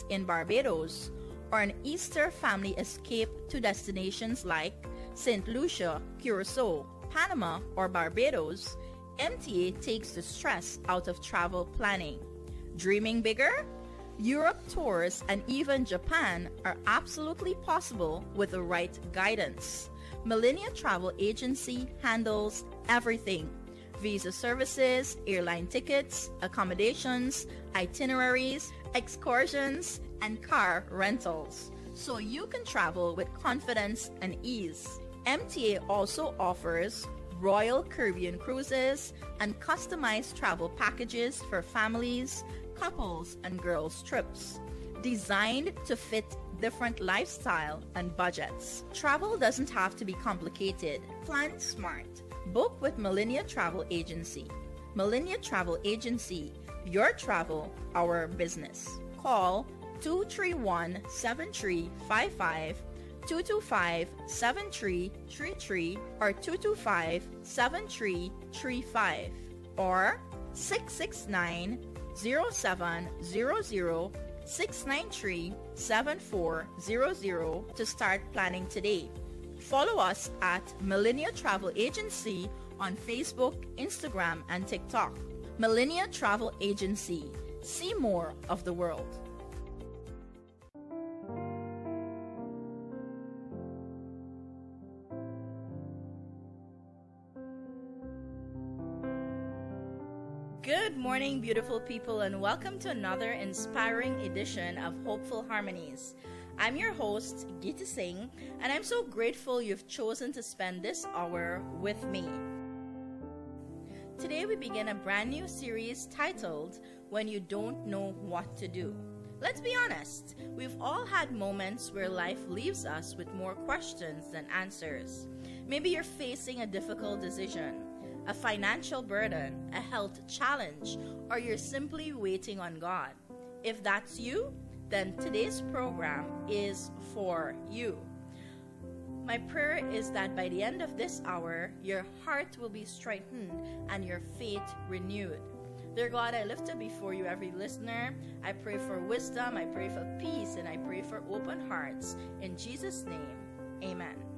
feast in Barbados, or an Easter family escape to destinations like St. Lucia, Curacao, Panama, or Barbados, MTA takes the stress out of travel planning. Dreaming bigger? Europe tours and even Japan are absolutely possible with the right guidance. Millennia Travel Agency handles everything: visa services, airline tickets, accommodations, itineraries, excursions, and car rentals, so you can travel with confidence and ease. MTA also offers Royal Caribbean cruises and customized travel packages for families, couples, and girls trips, designed to fit different lifestyle and budgets. Travel doesn't have to be complicated. Plan smart. Book with Millennia Travel Agency. Millennia Travel Agency, your travel, our business. Call 231-7355, 225-7333, or 225-7335, or 669-0700, 693-7400 to start planning today. Follow us at Millennia Travel Agency on Facebook, Instagram, and TikTok. Millennia Travel Agency. See more of the world. Good morning, beautiful people, and welcome to another inspiring edition of Hopeful Harmonies. I'm your host, Geeta Singh, and I'm so grateful you've chosen to spend this hour with me. Today we begin a brand new series titled When You Don't Know What to Do. Let's be honest, we've all had moments where life leaves us with more questions than answers. Maybe you're facing a difficult decision, a financial burden, a health challenge, or you're simply waiting on God. If that's you, then today's program is for you. My prayer is that by the end of this hour, your heart will be strengthened and your faith renewed. Dear God, I lift up before you every listener. I pray for wisdom, I pray for peace, and I pray for open hearts. In Jesus' name, amen.